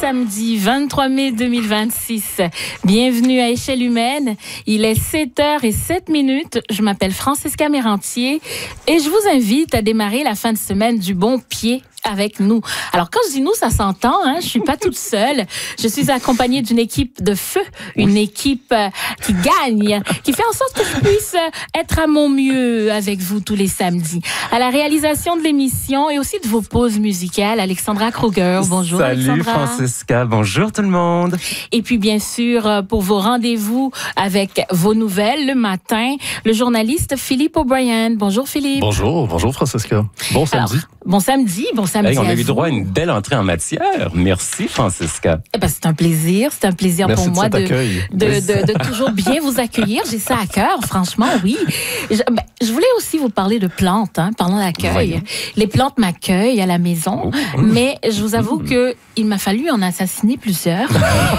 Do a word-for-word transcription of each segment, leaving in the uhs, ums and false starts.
samedi vingt-trois mai deux mille vingt-six. Bienvenue à Échelle Humaine. Il est sept heures zéro sept minutes. Je m'appelle Francesca Mérantier et je vous invite à démarrer la fin de semaine du bon pied avec nous. Alors, quand je dis nous, ça s'entend, hein? Je suis pas toute seule. Je suis accompagnée d'une équipe de feu, une équipe euh, qui gagne, qui fait en sorte que je puisse euh, être à mon mieux avec vous tous les samedis. À la réalisation de l'émission et aussi de vos pauses musicales, Alexandra Kruger. Bonjour, Salut, Alexandra. Francesca. Bonjour tout le monde. Et puis, bien sûr, euh, pour vos rendez-vous avec vos nouvelles le matin, le journaliste Philippe O'Brien. Bonjour, Philippe. Bonjour, bonjour, Francesca. Bon samedi. Alors, bon samedi, bon samedi. Hey, on a à eu vous. droit à une belle entrée en matière. Merci, Francesca. Eh ben, c'est un plaisir, c'est un plaisir Merci pour de moi cet de, accueil. de, de, de toujours bien vous accueillir. J'ai ça à cœur, franchement, oui. Je, ben, je voulais aussi vous parler de plantes, hein, parlant d'accueil. Voyons. Les plantes m'accueillent à la maison, Oh. mais je vous avoue que il m'a fallu en assassiner plusieurs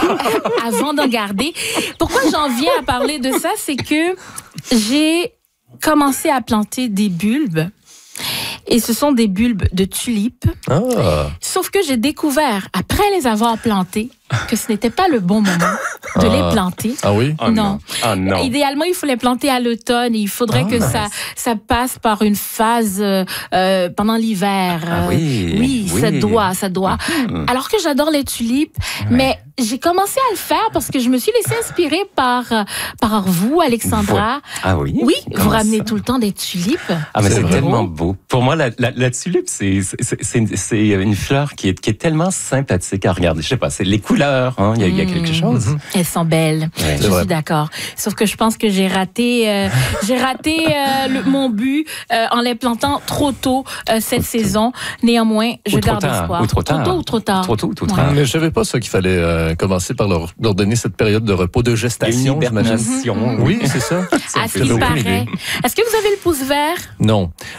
avant d'en garder. Pourquoi j'en viens à parler de ça, c'est que j'ai commencé à planter des bulbes. Et ce sont des bulbes de tulipes. Ah, Sauf que j'ai découvert, après les avoir plantés, que ce n'était pas le bon moment de Ah. les planter. ah oui? Oh Non. non. Oh non. Idéalement, il faut les planter à l'automne et il faudrait Ah, que ça, ça passe par une phase euh, euh, pendant l'hiver. Ah Euh, oui, oui, oui. ça doit, ça doit. Mhm. Alors que j'adore les tulipes, mais j'ai commencé à le faire parce que je me suis laissée inspirer par, euh, par vous, Alexandra. Ah oui? Oui, vous Comment ramenez ça? tout le temps des tulipes. Ah, mais C'est c'est vrai. tellement beau. Pour moi, la, la, la tulipe, c'est, c'est, c'est, c'est une fleur qui est, qui est tellement sympathique à regarder. Je sais pas, c'est les couleurs, hein. Il y a, il y a quelque chose. Mhm. Elles sont belles. Ouais. Je C'est vrai. suis d'accord. Sauf que je pense que j'ai raté, euh, j'ai raté euh, le- mon but euh, en les plantant trop tôt euh, cette saison. Néanmoins, je Ou trop garde tard, espoir. ou trop tard. tôt ou trop tard. Trop tôt ou trop Ouais. tard. Mais je savais pas ça qu'il fallait euh, commencer par leur, leur donner cette période de repos, de Il y a une gestation, j'imagine. hibernation. Oui, c'est ça. À ce J'avais qu'il aucune paraît. idée. Est-ce que vous avez le pouce vert? Non.